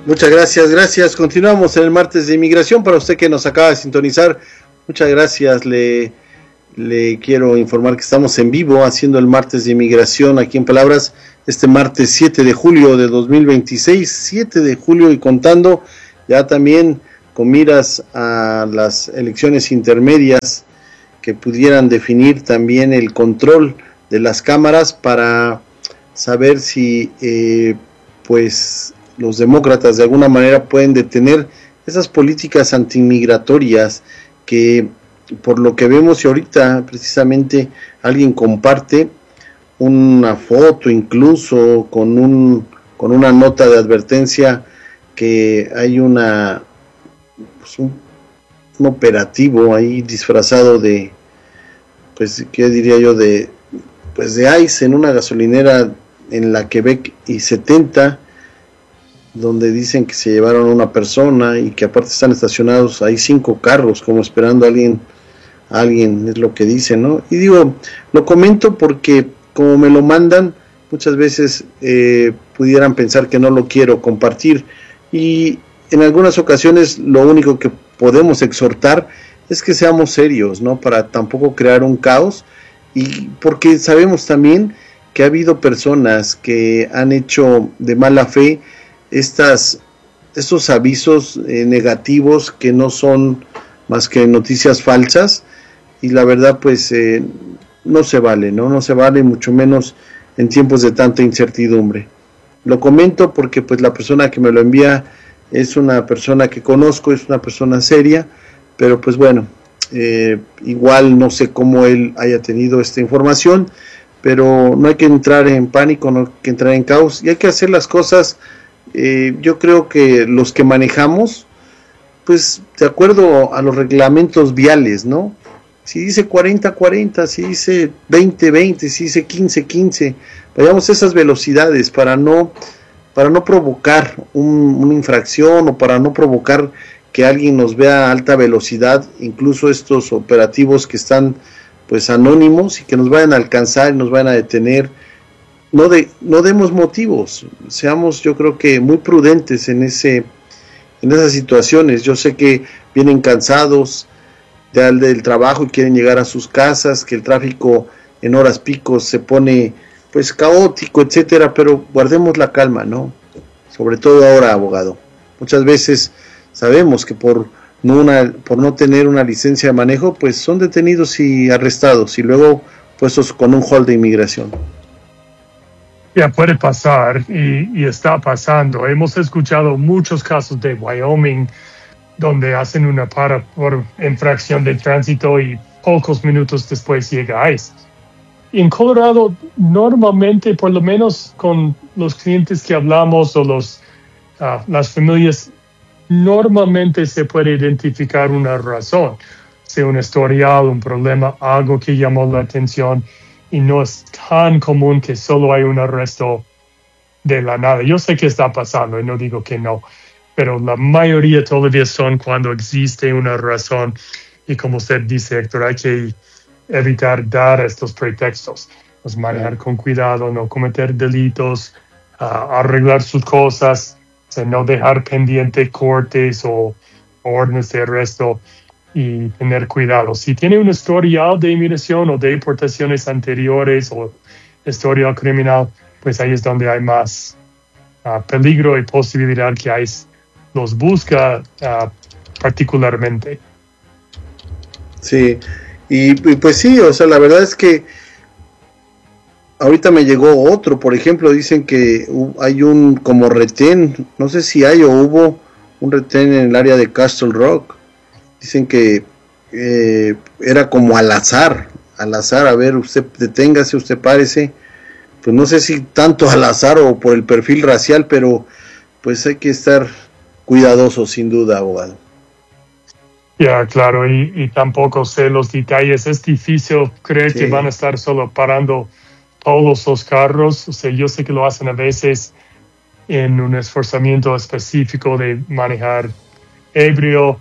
Muchas gracias, gracias. Continuamos en el martes de inmigración. Para usted que nos acaba de sintonizar, muchas gracias. Le quiero informar que estamos en vivo haciendo el martes de inmigración aquí en Palabras, este martes 7 de julio de 2026, 7 de julio y contando, ya también con miras a las elecciones intermedias que pudieran definir también el control de las cámaras para saber si pues los demócratas de alguna manera pueden detener esas políticas antimigratorias que por lo que vemos y ahorita precisamente alguien comparte una foto incluso con una nota de advertencia que hay un operativo ahí disfrazado de, pues qué diría yo, de ICE en una gasolinera en la Quebec y 70, donde dicen que se llevaron a una persona y que aparte están estacionados ahí 5 carros como esperando a alguien, es lo que dicen, ¿no? Y digo, lo comento porque como me lo mandan, muchas veces pudieran pensar que no lo quiero compartir, y en algunas ocasiones lo único que podemos exhortar es que seamos serios, ¿no? Para tampoco crear un caos, y porque sabemos también que ha habido personas que han hecho de mala fe estos avisos negativos que no son más que noticias falsas, y la verdad pues no se vale, no se vale, mucho menos en tiempos de tanta incertidumbre. Lo comento porque pues la persona que me lo envía es una persona que conozco, es una persona seria, pero pues bueno, igual no sé cómo él haya tenido esta información, pero no hay que entrar en pánico, no hay que entrar en caos, y hay que hacer las cosas, yo creo que los que manejamos, pues de acuerdo a los reglamentos viales, ¿no? Si dice 40-40, si dice 20-20, si dice 15-15, vayamos a esas velocidades para no provocar una infracción o para no provocar que alguien nos vea a alta velocidad, incluso estos operativos que están pues anónimos y que nos vayan a alcanzar y nos vayan a detener. No demos motivos, seamos yo creo que muy prudentes en esas situaciones. Yo sé que vienen cansados del trabajo y quieren llegar a sus casas, que el tráfico en horas picos se pone pues caótico, etcétera, pero guardemos la calma, ¿no? Sobre todo ahora, abogado. Muchas veces sabemos que por no tener una licencia de manejo, pues son detenidos y arrestados y luego puestos con un hold de inmigración. Ya puede pasar y está pasando. Hemos escuchado muchos casos de Wyoming donde hacen una para por infracción de tránsito y pocos minutos después llega ICE. Y en Colorado, normalmente, por lo menos con los clientes que hablamos o las familias, normalmente se puede identificar una razón, sea un historial, un problema, algo que llamó la atención, y no es tan común que solo hay un arresto de la nada. Yo sé que está pasando y no digo que no, pero la mayoría todavía son cuando existe una razón, y como usted dice, Héctor, hay que evitar dar estos pretextos, pues manejar con cuidado, no cometer delitos, arreglar sus cosas, no dejar pendiente cortes o órdenes de arresto, y tener cuidado. Si tiene un historial de inmigración o de deportaciones anteriores o historial criminal, pues ahí es donde hay más peligro y posibilidad que ICE los busca particularmente. Sí, y pues sí, o sea, la verdad es que ahorita me llegó otro, por ejemplo, dicen que hay un como retén, no sé si hay o hubo un retén en el área de Castle Rock. Dicen que era como al azar, a ver, usted deténgase, usted párese, pues no sé si tanto al azar o por el perfil racial, pero pues hay que estar cuidadosos sin duda, abogado. Ya, claro, y tampoco sé los detalles. Es difícil creer que van a estar solo parando todos los carros. O sea, yo sé que lo hacen a veces en un esforzamiento específico de manejar ebrio,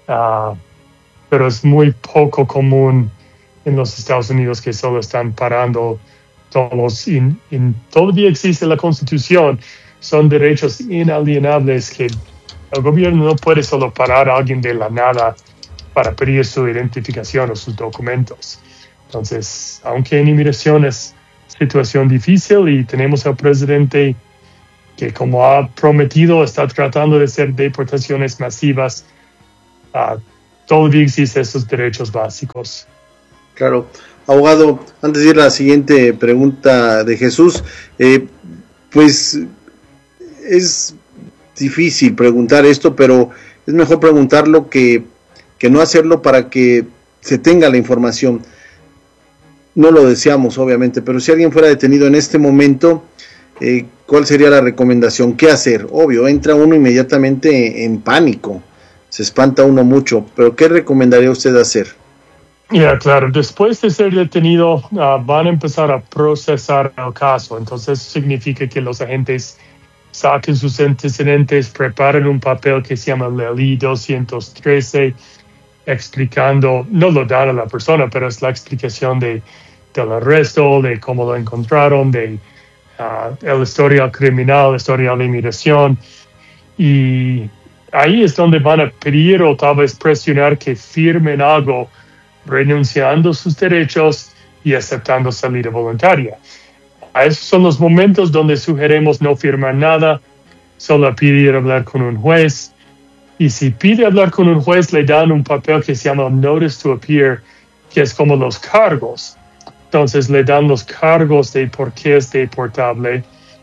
pero es muy poco común en los Estados Unidos que solo están parando todos. Y todavía existe la Constitución son derechos inalienables que el gobierno no puede solo parar a alguien de la nada para pedir su identificación o sus documentos. Entonces, aunque en inmigración es situación difícil y tenemos al presidente que, como ha prometido, está tratando de hacer deportaciones masivas, todavía existen esos derechos básicos. Claro. Abogado, antes de ir a la siguiente pregunta de Jesús, pues es difícil preguntar esto, pero es mejor preguntarlo que no hacerlo para que se tenga la información. No lo deseamos, obviamente, pero si alguien fuera detenido en este momento, ¿cuál sería la recomendación? ¿Qué hacer? Obvio, entra uno inmediatamente en pánico, se espanta uno mucho, pero ¿qué recomendaría usted hacer? Claro, después de ser detenido van a empezar a procesar el caso, entonces eso significa que los agentes saquen sus antecedentes, preparen un papel que se llama el I-213, explicando, no lo dan a la persona, pero es la explicación del arresto, de cómo lo encontraron, de el historial criminal, el historial de inmigración, y ahí es donde van a pedir o tal vez presionar que firmen algo renunciando a sus derechos y aceptando salida voluntaria. A esos son los momentos donde sugerimos no firmar nada, solo pedir hablar con un juez. Y si pide hablar con un juez, le dan un papel que se llama Notice to Appear, que es como los cargos. Entonces le dan los cargos de por qué es deportable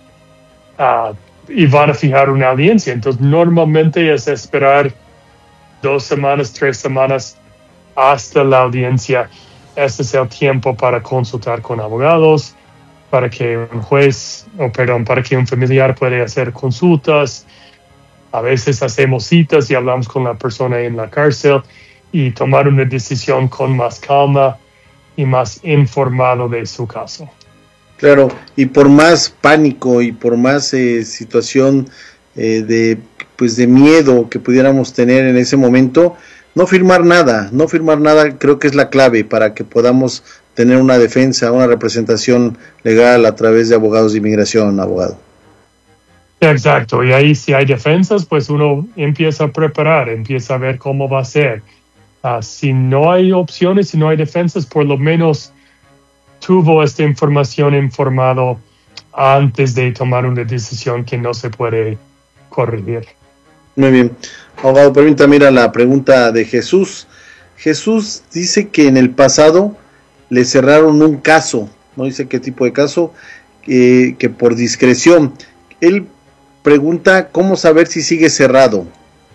y van a fijar una audiencia. Entonces normalmente es esperar 2 semanas, 3 semanas hasta la audiencia. Este es el tiempo para consultar con abogados, para que para que un familiar pueda hacer consultas. A veces hacemos citas y hablamos con la persona en la cárcel y tomar una decisión con más calma y más informado de su caso. Claro, y por más pánico y por más situación de miedo que pudiéramos tener en ese momento, no firmar nada creo que es la clave para que podamos tener una defensa, una representación legal a través de abogados de inmigración, abogado. Exacto, y ahí si hay defensas, pues uno empieza a preparar, empieza a ver cómo va a ser. Si no hay opciones, si no hay defensas, por lo menos tuvo esta información informado antes de tomar una decisión que no se puede corregir. Muy bien. Abogado, permítame ir a la pregunta de Jesús. Jesús dice que en el pasado le cerraron un caso, no dice qué tipo de caso, que por discreción. Él pregunta cómo saber si sigue cerrado.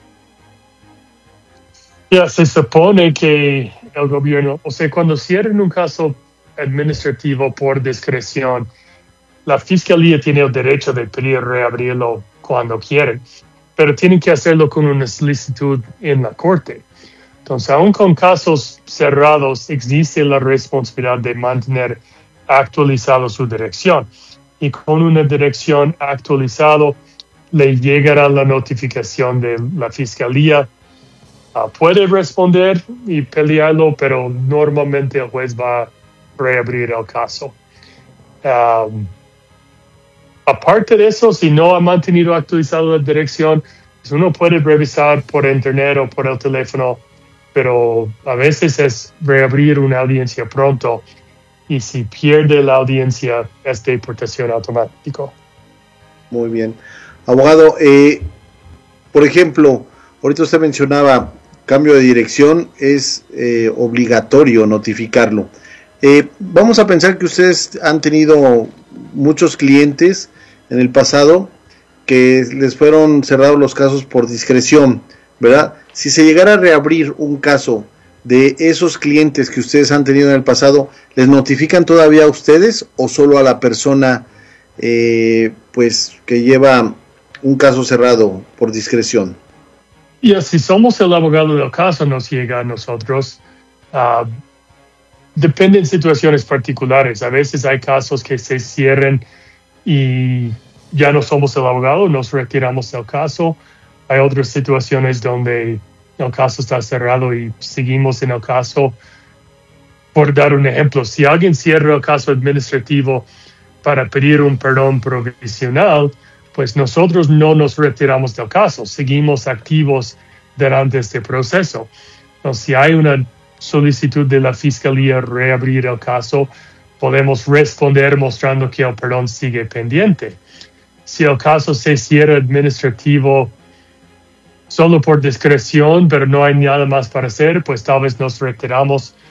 Se supone que el gobierno, cuando cierran un caso administrativo por discreción, la fiscalía tiene el derecho de pedir reabrirlo cuando quieren, pero tienen que hacerlo con una solicitud en la corte. Entonces, aún con casos cerrados, existe la responsabilidad de mantener actualizado su dirección. Y con una dirección actualizada, le llegará la notificación de la fiscalía. Puede responder y pelearlo, pero normalmente el juez va a reabrir el caso. Aparte de eso, si no ha mantenido actualizada la dirección, pues uno puede revisar por internet o por el teléfono, pero a veces es reabrir una audiencia pronto, y si pierde la audiencia es deportación automática. Muy bien. Abogado, por ejemplo, ahorita usted mencionaba cambio de dirección, es obligatorio notificarlo. Vamos a pensar que ustedes han tenido muchos clientes en el pasado que les fueron cerrados los casos por discreción, ¿verdad? Si se llegara a reabrir un caso de esos clientes que ustedes han tenido en el pasado, ¿les notifican todavía a ustedes o solo a la persona pues que lleva un caso cerrado por discreción? Y si somos el abogado del caso, nos llega a nosotros. Depende en situaciones particulares. A veces hay casos que se cierran y ya no somos el abogado, nos retiramos del caso. Hay otras situaciones donde el caso está cerrado y seguimos en el caso. Por dar un ejemplo, si alguien cierra el caso administrativo para pedir un perdón provisional, pues nosotros no nos retiramos del caso, seguimos activos durante este proceso. Entonces, si hay una solicitud de la Fiscalía reabrir el caso, podemos responder mostrando que el perdón sigue pendiente. Si el caso se cierra administrativo solo por discreción, pero no hay nada más para hacer, pues tal vez nos retiramos